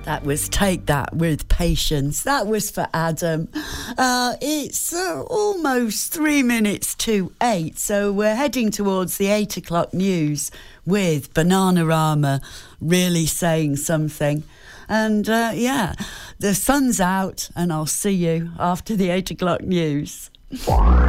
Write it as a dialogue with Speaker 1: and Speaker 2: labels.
Speaker 1: That was Take That with Patience. That was for Adam. It's almost 3 minutes to 8, so we're heading towards the 8 o'clock news with Bananarama really saying something. And the sun's out, and I'll see you after the 8 o'clock news.